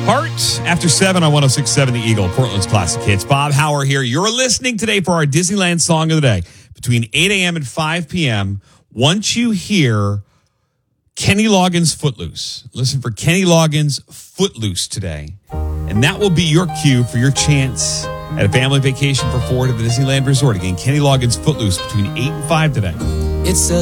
Heart after 7 on 106.7 The Eagle, Portland's classic hits. Bob Hauer here. You're listening today for our Disneyland Song of the Day. Between 8 a.m. and 5 p.m., once you hear Kenny Loggins' Footloose, listen for Kenny Loggins' Footloose today. And that will be your cue for your chance at a family vacation for 4 to the Disneyland Resort. Again, Kenny Loggins' Footloose between 8 and 5 today. It's a